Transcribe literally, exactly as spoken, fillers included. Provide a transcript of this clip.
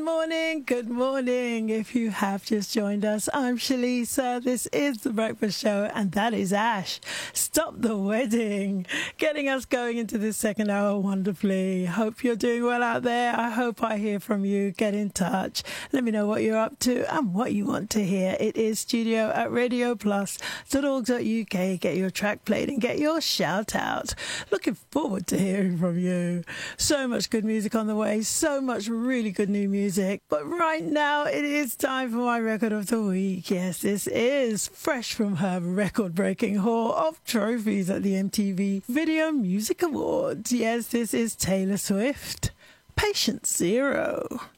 morning, good morning. If you have just joined us, I'm Shalisa. This is The Breakfast Show, and that is Ash. Stop the Wedding, getting us going into this second hour wonderfully. Hope you're doing well out there. I hope I hear from you. Get in touch. Let me know what you're up to and what you want to hear. It is studio at radio plus dot org dot U K. Get your track played and get your shout out. Looking forward to hearing from you. So much good music on the way, so much really good new music. But right now it is time for my record of the week. Yes, this is fresh from her record-breaking haul of trophies at the M T V Video Music Awards. Yes, this is Taylor Swift, Patient Zero.